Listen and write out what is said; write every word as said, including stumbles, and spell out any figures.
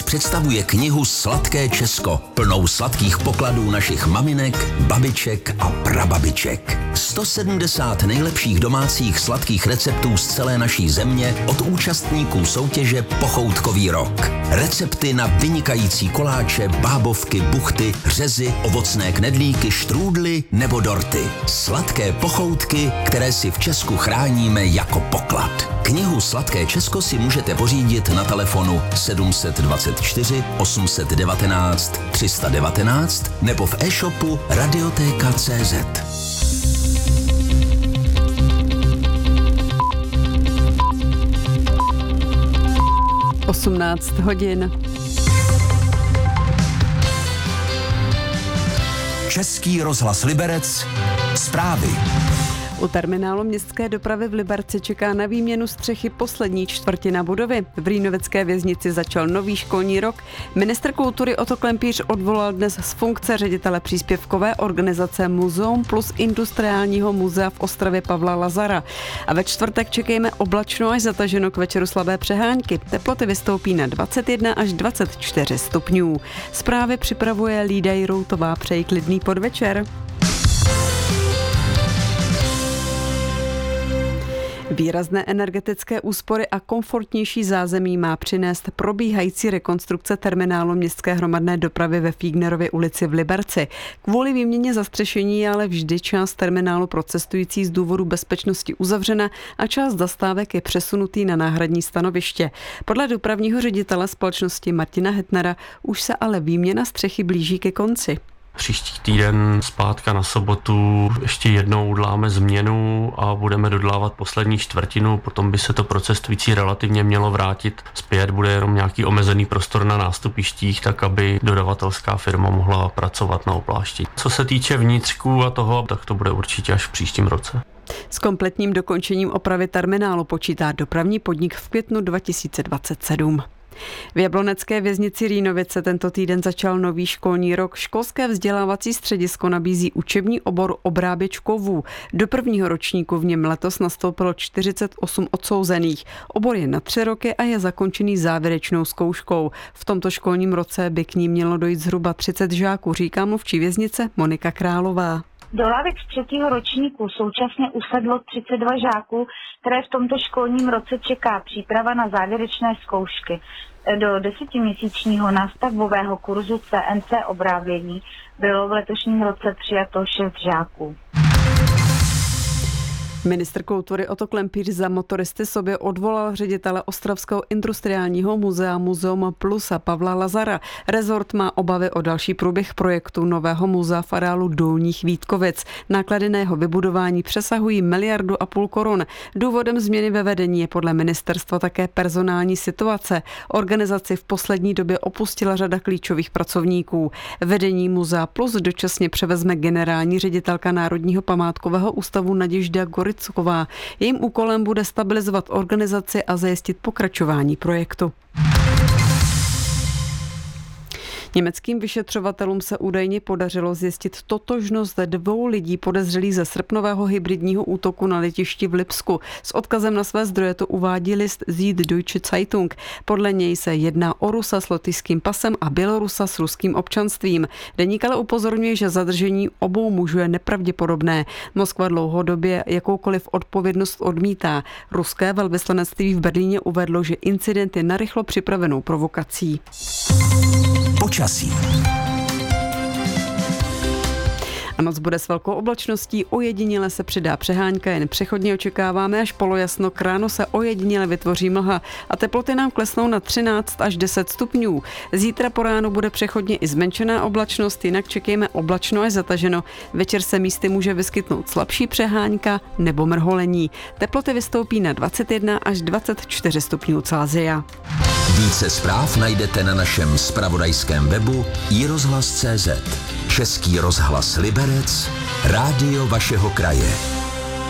představuje knihu Sladké Česko, plnou sladkých pokladů našich maminek, babiček a prababiček. sto sedmdesát nejlepších domácích sladkých receptů z celé naší země od účastníků soutěže Pochoutkový rok. Recepty na vynikající koláče, bábovky, buchty, řezy, ovocné knedlíky, štrůdly nebo dorty. Sladké pochoutky, které si v Česku chráníme jako poklad. Knihu Sladké Česko si můžete pořídit na telefonu sedm set dvacet čtyři osm set devatenáct tři sta devatenáct nebo v e-shopu radiotéka tečka cé zet. osmnáct hodin. Český rozhlas Liberec. Zprávy. U terminálu městské dopravy v Liberci čeká na výměnu střechy poslední čtvrtina budovy. V Rýnovecké věznici začal nový školní rok. Ministr kultury Otto Klempíř odvolal dnes z funkce ředitele příspěvkové organizace Muzeum plus Industriálního muzea v Ostravě Pavla Lazara. A ve čtvrtek čekejme oblačno až zataženo k večeru slabé přehánky. Teploty vystoupí na dvacet jedna až dvacet čtyři stupňů. Zprávy připravuje Lída Jiroutová. Přeji klidný podvečer. Výrazné energetické úspory a komfortnější zázemí má přinést probíhající rekonstrukce terminálu městské hromadné dopravy ve Fígnerově ulici v Liberci. Kvůli výměně zastřešení je ale vždy část terminálu pro cestující z důvodu bezpečnosti uzavřena a část zastávek je přesunutý na náhradní stanoviště. Podle dopravního ředitele společnosti Martina Hetnera už se ale výměna střechy blíží ke konci. Příští týden zpátka na sobotu ještě jednou udláme změnu a budeme dodlávat poslední čtvrtinu, potom by se to pro cestující relativně mělo vrátit zpět, bude jenom nějaký omezený prostor na nástupištích, tak aby dodavatelská firma mohla pracovat na oplášti. Co se týče vnitřků a toho, tak to bude určitě až v příštím roce. S kompletním dokončením opravy terminálu počítá dopravní podnik v květnu dva tisíce dvacet sedm. V jablonecké věznici Rýnovice tento týden začal nový školní rok. Školské vzdělávací středisko nabízí učební obor obráběč kovů. Do prvního ročníku v něm letos nastoupilo čtyřicet osm odsouzených. Obor je na tři roky a je zakončený závěrečnou zkouškou. V tomto školním roce by k ní mělo dojít zhruba třicet žáků, říká mluvčí věznice Monika Králová. Do lavic třetího ročníku současně usedlo třicet dva žáků, které v tomto školním roce čeká příprava na závěrečné zkoušky. Do desetiměsíčního nástavbového kurzu C N C obrábění bylo v letošním roce přijato šest žáků. Ministr kultury Otto Klempíř za motoristy sobě odvolal ředitele Ostravského industriálního muzea Muzeum Plus a Pavla Lazara. Rezort má obavy o další průběh projektu nového muzea v areálu Dolních Vítkovic. Náklady na jeho vybudování přesahují miliardu a půl korun. Důvodem změny ve vedení je podle ministerstva také personální situace. Organizaci v poslední době opustila řada klíčových pracovníků. Vedení Muzea Plus dočasně převezme generální ředitelka Národního památkového ústavu Naděžda Goric. Jejím úkolem bude stabilizovat organizaci a zajistit pokračování projektu. Německým vyšetřovatelům se údajně podařilo zjistit totožnost dvou lidí podezřelých ze srpnového hybridního útoku na letišti v Lipsku. S odkazem na své zdroje to uvádí list Süddeutsche Zeitung. Podle něj se jedná o Rusa s lotyšským pasem a Bělorusa s ruským občanstvím. Deník ale upozorňuje, že zadržení obou mužů je nepravděpodobné. Moskva dlouhodobě jakoukoliv odpovědnost odmítá. Ruské velvyslanectví v Berlíně uvedlo, že incident je narychlo připravenou provokací. Počasí. A noc bude s velkou oblačností, ojediněle se přidá přehánka, jen přechodně očekáváme až polojasno, k ránu se ojediněle vytvoří mlha a teploty nám klesnou na třináct až deset stupňů. Zítra po ránu bude přechodně i zmenšená oblačnost, jinak čekejme oblačno až zataženo. Večer se místy může vyskytnout slabší přehánka nebo mrholení. Teploty vystoupí na dvacet jedna až dvacet čtyři stupňů Celsia. Více zpráv najdete na našem zpravodajském webu i rozhlas tečka cé zet. Český rozhlas Liberec, rádio vašeho kraje.